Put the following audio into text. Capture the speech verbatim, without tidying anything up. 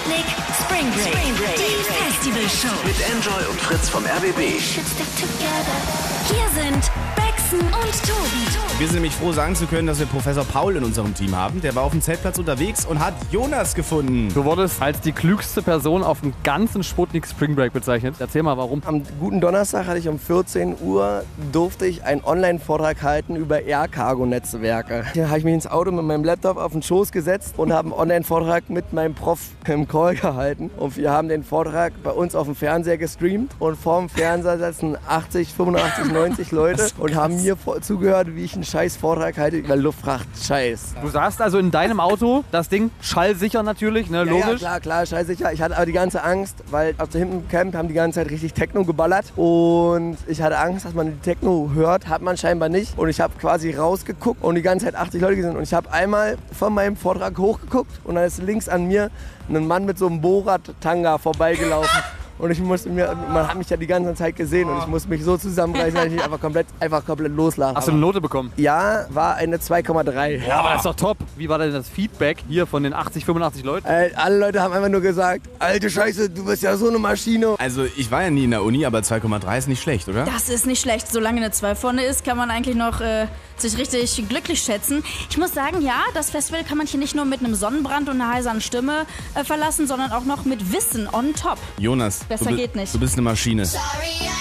Sputnik Spring Break. Spring Break. Die Festivalshow. Mit Enjoy und Fritz vom R B B. Hier sind Bexen und Tobi. Wir sind nämlich froh, sagen zu können, dass wir Professor Paul in unserem Team haben. Der war auf dem Zeltplatz unterwegs und hat Jonas gefunden. Du wurdest als die klügste Person auf dem ganzen Sputnik Spring Break bezeichnet. Erzähl mal, warum. Am guten Donnerstag hatte ich um vierzehn Uhr, durfte ich einen Online-Vortrag halten über Air-Cargo-Netzwerke. Hier habe ich mich ins Auto mit meinem Laptop auf den Schoß gesetzt und habe einen Online-Vortrag mit meinem Prof im Call gehalten. Und wir haben den Vortrag bei uns auf dem Fernseher gestreamt. Und vorm Fernseher sitzen achtzig, fünfundachtzig, neunzig Leute und haben mir zugehört, wie ich einen scheiß Vortrag halte über Luftfracht. Scheiß. Du saßt also in deinem Auto, das Ding schallsicher natürlich, ne, logisch. Ja, ja, klar, klar, scheißsicher. Ich hatte aber die ganze Angst, weil auf der hinten im Camp haben die ganze Zeit richtig Techno geballert. Und ich hatte Angst, dass man die Techno hört, hat man scheinbar nicht. Und ich habe quasi rausgeguckt und die ganze Zeit achtzig Leute gesehen. Und ich habe einmal von meinem Vortrag hochgeguckt und dann ist links an mir ein Mann mit so einem Borat-Tanga vorbeigelaufen. Und ich musste mir, man hat mich ja die ganze Zeit gesehen und ich musste mich so zusammenreißen, dass ich mich einfach komplett, einfach komplett loslasse. Hast du eine Note bekommen? Ja, war eine zwei Komma drei. Ja, aber das ist doch top. Wie war denn das Feedback hier von den achtzig, fünfundachtzig Leuten? Äh, alle Leute haben einfach nur gesagt, alte Scheiße, du bist ja so eine Maschine. Also ich war ja nie in der Uni, aber zwei Komma drei ist nicht schlecht, oder? Das ist nicht schlecht. Solange eine zwei vorne ist, kann man eigentlich noch äh, sich richtig glücklich schätzen. Ich muss sagen, ja, das Festival kann man hier nicht nur mit einem Sonnenbrand und einer heiseren Stimme äh, verlassen, sondern auch noch mit Wissen on top. Jonas, Besser du, geht nicht. Du bist eine Maschine. Sorry,